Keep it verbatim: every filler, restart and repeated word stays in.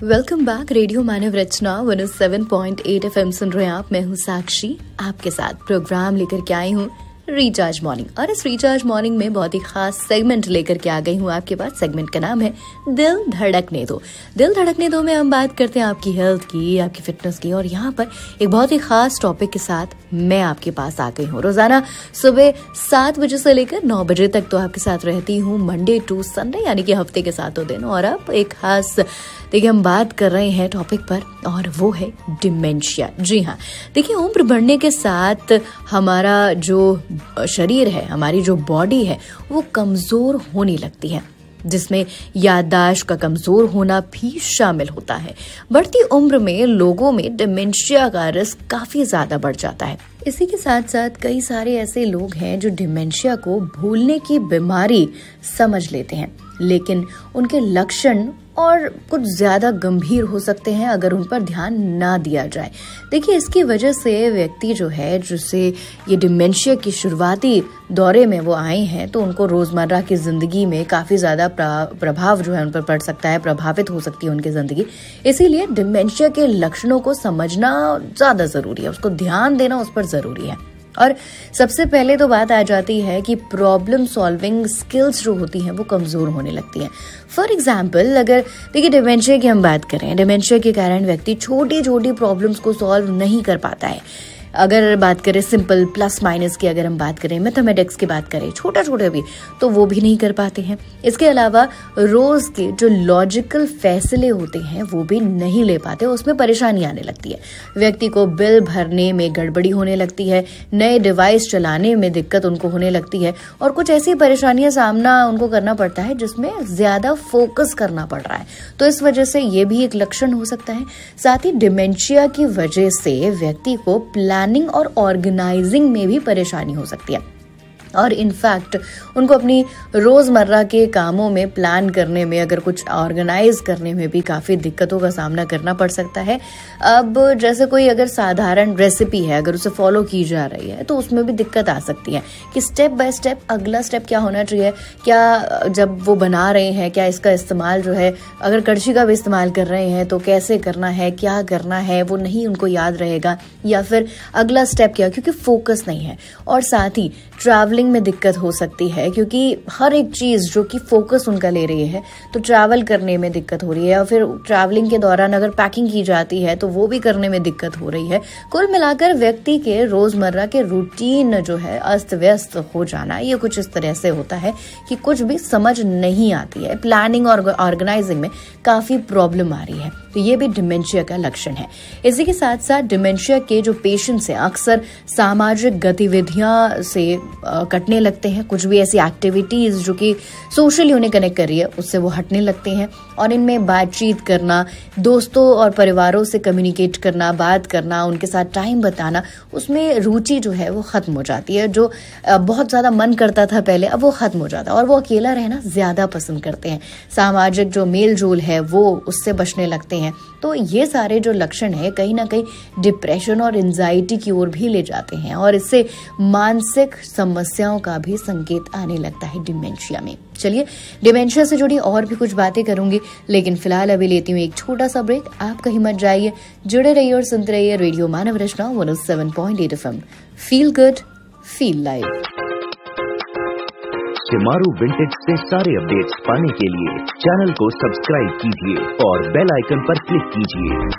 Welcome back. Radio मानव रचना one O seven point eight F M सुन रहे हैं आप। मैं हूँ साक्षी, आपके साथ प्रोग्राम लेकर के आई हूँ रिचार्ज मॉर्निंग। और इस रिचार्ज मॉर्निंग में बहुत ही खास सेगमेंट लेकर के आ गई हूँ आपके पास। सेगमेंट का नाम है दिल धड़कने दो। दिल धड़कने दो में हम बात करते हैं आपकी हेल्थ की, आपकी फिटनेस की। और यहाँ पर एक बहुत ही खास टॉपिक के साथ मैं आपके पास आ गई हूँ। रोजाना सुबह सात बजे से लेकर नौ बजे तक तो आपके साथ रहती हूँ, मंडे टू संडे, यानी कि हफ्ते के सातों दिन। और अब एक खास देखिए हम बात कर रहे हैं टॉपिक पर, और वो है डिमेंशिया। जी हाँ, देखिए उम्र बढ़ने के साथ हमारा जो शरीर है, हमारी जो बॉडी है, वो कमजोर होने लगती है, जिसमें याददाश्त का कमजोर होना भी शामिल होता है। बढ़ती उम्र में लोगों में डिमेंशिया का रिस्क काफी ज्यादा बढ़ जाता है। इसी के साथ साथ कई सारे ऐसे लोग हैं जो डिमेंशिया को भूलने की बीमारी समझ लेते हैं, लेकिन उनके लक्षण और कुछ ज्यादा गंभीर हो सकते हैं अगर उन पर ध्यान ना दिया जाए। देखिए इसकी वजह से व्यक्ति जो है, जिसे ये डिमेंशिया की शुरुआती दौरे में वो आए हैं, तो उनको रोजमर्रा की जिंदगी में काफी ज्यादा प्रभाव जो है उन पर पड़ सकता है, प्रभावित हो सकती है उनकी जिंदगी। इसीलिए डिमेंशिया के लक्षणों को समझना ज्यादा जरूरी है, उसको ध्यान देना उस पर जरूरी है। और सबसे पहले तो बात आ जाती है कि प्रॉब्लम सॉल्विंग स्किल्स जो होती हैं वो कमजोर होने लगती हैं। फॉर एग्जाम्पल, अगर देखिए डिमेंशिया की हम बात करें, डिमेंशिया के कारण व्यक्ति छोटी छोटी प्रॉब्लम्स को सॉल्व नहीं कर पाता है। अगर बात करें सिंपल प्लस माइनस की, अगर हम बात करें मैथमेटिक्स की बात करें, छोटा छोटा भी, तो वो भी नहीं कर पाते हैं। इसके अलावा रोज के जो लॉजिकल फैसले होते हैं वो भी नहीं ले पाते, उसमें परेशानी आने लगती है। व्यक्ति को बिल भरने में गड़बड़ी होने लगती है, नए डिवाइस चलाने में दिक्कत उनको होने लगती है, और कुछ ऐसी परेशानियां सामना उनको करना पड़ता है जिसमें ज्यादा फोकस करना पड़ रहा है। तो इस वजह से ये भी एक लक्षण हो सकता है। साथ ही डिमेंशिया की वजह से व्यक्ति को प्लानिंग और ऑर्गेनाइजिंग में भी परेशानी हो सकती है, और इनफैक्ट उनको अपनी रोजमर्रा के कामों में प्लान करने में, अगर कुछ ऑर्गेनाइज करने में भी काफी दिक्कतों का सामना करना पड़ सकता है। अब जैसे कोई अगर साधारण रेसिपी है, अगर उसे फॉलो की जा रही है, तो उसमें भी दिक्कत आ सकती है कि स्टेप बाय स्टेप अगला स्टेप क्या होना चाहिए, क्या जब वो बना रहे हैं, क्या इसका इस्तेमाल जो है, अगर कड़छी का भी इस्तेमाल कर रहे हैं तो कैसे करना है, क्या करना है, वो नहीं उनको याद रहेगा, या फिर अगला स्टेप क्या, क्योंकि फोकस नहीं है। और साथ ही ट्रैवलिंग में दिक्कत हो सकती है, क्योंकि हर एक चीज जो कि फोकस उनका ले रही है, तो ट्रैवल करने में दिक्कत हो रही है, और फिर ट्रैवलिंग के दौरान अगर पैकिंग की जाती है तो वो भी करने में दिक्कत हो रही है। कुल मिलाकर व्यक्ति के रोजमर्रा के रूटीन जो है अस्त व्यस्त हो जाना, ये कुछ इस तरह से होता है कि कुछ भी समझ नहीं आती है, प्लानिंग और ऑर्गेनाइजिंग में काफी प्रॉब्लम आ रही है। तो ये भी डिमेंशिया का लक्षण है। इसी के साथ साथ डिमेंशिया के जो पेशेंट्स हैं अक्सर सामाजिक गतिविधियां से कटने लगते हैं। कुछ भी ऐसी एक्टिविटीज जो कि सोशली उन्हें कनेक्ट कर रही है, उससे वो हटने लगते हैं, और इनमें बातचीत करना, दोस्तों और परिवारों से कम्युनिकेट करना, बात करना, उनके साथ टाइम बताना, उसमें रुचि जो है वो खत्म हो जाती है। जो बहुत ज्यादा मन करता था पहले, अब वो खत्म हो जाता है, और वो अकेला रहना ज्यादा पसंद करते हैं। सामाजिक जो मेल जोल है वो उससे बचने लगते हैं। तो ये सारे जो लक्षण है कहीं ना कहीं डिप्रेशन और एंजाइटी की ओर भी ले जाते हैं, और इससे मानसिक समस्याओं का भी संकेत आने लगता है डिमेंशिया में। चलिए डिमेंशिया से जुड़ी और भी कुछ बातें करूंगी, लेकिन फिलहाल अभी लेती हूँ एक छोटा सा ब्रेक। आप कहीं मत जाइए, जुड़े रहिए और सुनते रहिए रेडियो मानव रचना one O seven point eight F M. Feel good, feel live. Shemaroo vintage से सारे अपडेट्स पाने के लिए चैनल को सब्सक्राइब कीजिए और बेल आइकन पर क्लिक कीजिए।